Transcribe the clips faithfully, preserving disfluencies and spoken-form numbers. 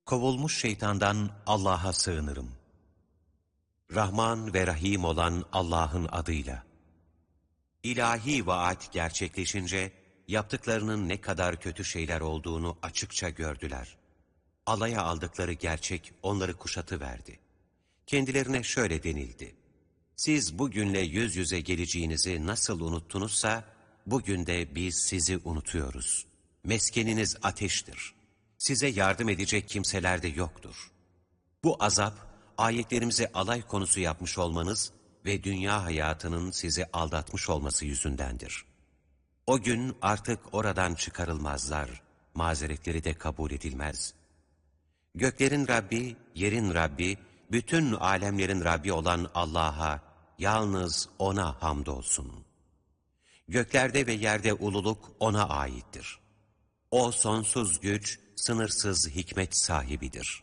Kovulmuş şeytandan Allah'a sığınırım. Rahman ve Rahim olan Allah'ın adıyla. İlahi vaat gerçekleşince, yaptıklarının ne kadar kötü şeyler olduğunu açıkça gördüler. Alaya aldıkları gerçek onları kuşatıverdi. Kendilerine şöyle denildi: siz bugünle yüz yüze geleceğinizi nasıl unuttunuzsa, bugün de biz sizi unutuyoruz. Meskeniniz ateştir. Size yardım edecek kimseler de yoktur. Bu azap, ayetlerimize alay konusu yapmış olmanız ve dünya hayatının sizi aldatmış olması yüzündendir. O gün artık oradan çıkarılmazlar, mazeretleri de kabul edilmez. Göklerin Rabbi, yerin Rabbi, bütün alemlerin Rabbi olan Allah'a, yalnız O'na hamdolsun. Göklerde ve yerde ululuk O'na aittir. O sonsuz güç, sınırsız hikmet sahibidir.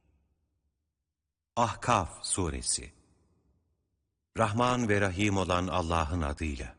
Ahkaf Suresi. Rahman ve Rahim olan Allah'ın adıyla.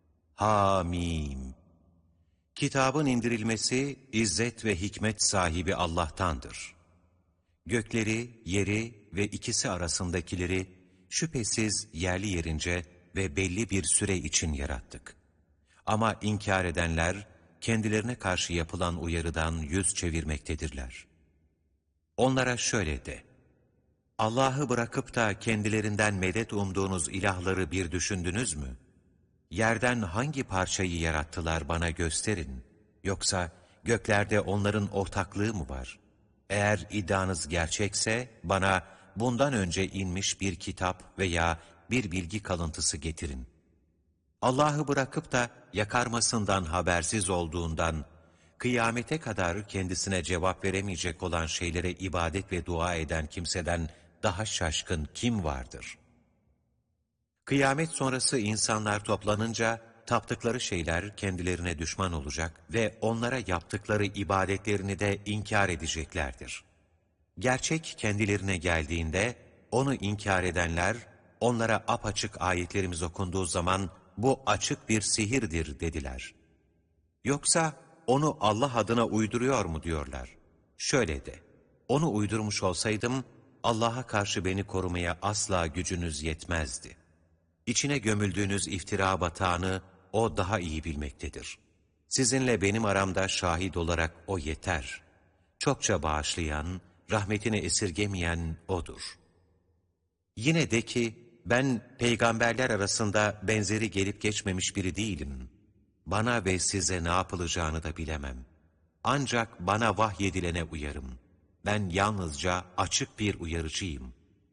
Hamim. Kitabın indirilmesi, izzet ve hikmet sahibi Allah'tandır. Gökleri, yeri ve ikisi arasındakileri şüphesiz yerli yerince ve belli bir süre için yarattık. Ama inkar edenler, kendilerine karşı yapılan uyarıdan yüz çevirmektedirler. Onlara şöyle de: Allah'ı bırakıp da kendilerinden medet umduğunuz ilahları bir düşündünüz mü? Yerden hangi parçayı yarattılar bana gösterin. Yoksa göklerde onların ortaklığı mı var? Eğer iddianız gerçekse bana bundan önce inmiş bir kitap veya bir bilgi kalıntısı getirin. Allah'ı bırakıp da yakarmasından habersiz olduğundan, kıyamete kadar kendisine cevap veremeyecek olan şeylere ibadet ve dua eden kimseden daha şaşkın kim vardır? Kıyamet sonrası insanlar toplanınca, taptıkları şeyler kendilerine düşman olacak ve onlara yaptıkları ibadetlerini de inkar edeceklerdir. Gerçek kendilerine geldiğinde, onu inkar edenler, onlara apaçık ayetlerimiz okunduğu zaman, bu açık bir sihirdir dediler. Yoksa onu Allah adına uyduruyor mu diyorlar. Şöyle de: onu uydurmuş olsaydım, Allah'a karşı beni korumaya asla gücünüz yetmezdi. İçine gömüldüğünüz iftira batağını O daha iyi bilmektedir. Sizinle benim aramda şahit olarak O yeter. Çokça bağışlayan, rahmetini esirgemeyen O'dur. Yine de ki, ben peygamberler arasında benzeri gelip geçmemiş biri değilim. Bana ve size ne yapılacağını da bilemem. Ancak bana vahyedilene uyarım. Ben yalnızca açık bir uyarıcıyım.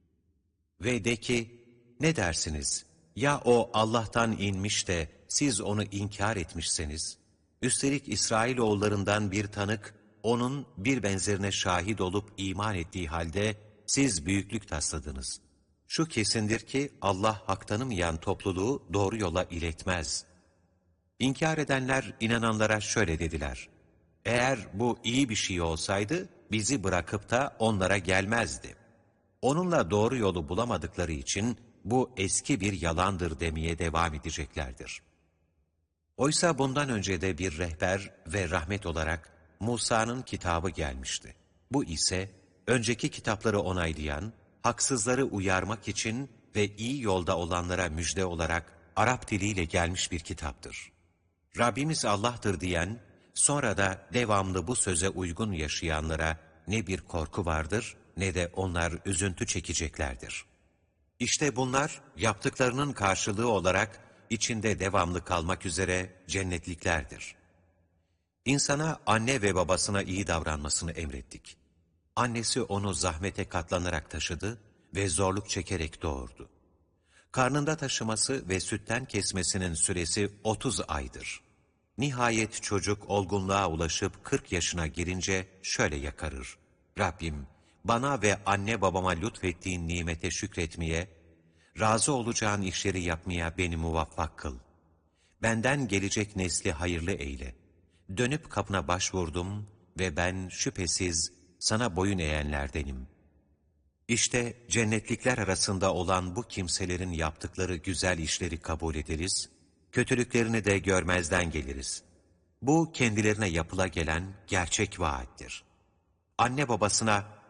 Ve de ki, ne dersiniz? Ya o Allah'tan inmiş de siz onu inkar etmişseniz, üstelik İsrailoğullarından bir tanık, onun bir benzerine şahit olup iman ettiği halde siz büyüklük tasladınız. Şu kesindir ki Allah hak tanımayan topluluğu doğru yola iletmez. İnkar edenler inananlara şöyle dediler: eğer bu iyi bir şey olsaydı bizi bırakıp da onlara gelmezdi. Onunla doğru yolu bulamadıkları için bu eski bir yalandır demeye devam edeceklerdir. Oysa bundan önce de bir rehber ve rahmet olarak Musa'nın kitabı gelmişti. Bu ise önceki kitapları onaylayan, haksızları uyarmak için ve iyi yolda olanlara müjde olarak Arap diliyle gelmiş bir kitaptır. Rabbimiz Allah'tır diyen, sonra da devamlı bu söze uygun yaşayanlara ne bir korku vardır ne de onlar üzüntü çekeceklerdir. İşte bunlar yaptıklarının karşılığı olarak içinde devamlı kalmak üzere cennetliklerdir. İnsana anne ve babasına iyi davranmasını emrettik. Annesi onu zahmete katlanarak taşıdı ve zorluk çekerek doğurdu. Karnında taşıması ve sütten kesmesinin süresi otuz aydır. Nihayet çocuk olgunluğa ulaşıp kırk yaşına girince şöyle yakarır: Rabbim, bana ve anne babama lütfettiğin nimete şükretmeye, razı olacağın işleri yapmaya beni muvaffak kıl. Benden gelecek nesli hayırlı eyle. Dönüp kapına başvurdum ve ben şüphesiz sana boyun eğenlerdenim. İşte cennetlikler arasında olan bu kimselerin yaptıkları güzel işleri kabul ederiz, kötülüklerini de görmezden geliriz. Bu kendilerine yapıla gelen gerçek vaattir. Anne babasına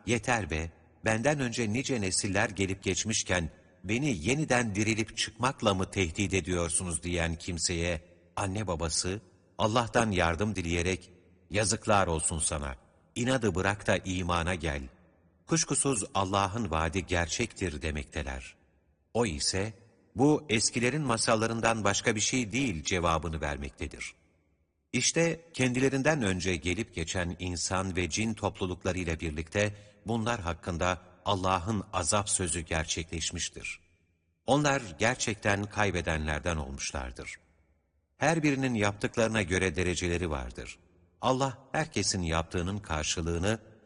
yeter be, benden önce nice nesiller gelip geçmişken, beni yeniden dirilip çıkmakla mı tehdit ediyorsunuz diyen kimseye, anne babası, Allah'tan yardım dileyerek, yazıklar olsun sana, inadı bırak da imana gel. Kuşkusuz Allah'ın vaadi gerçektir demekteler. O ise, bu eskilerin masallarından başka bir şey değil cevabını vermektedir. İşte kendilerinden önce gelip geçen insan ve cin topluluklarıyla birlikte bunlar hakkında Allah'ın azap sözü gerçekleşmiştir. Onlar gerçekten kaybedenlerden olmuşlardır. Her birinin yaptıklarına göre dereceleri vardır. Allah herkesin yaptığının karşılığını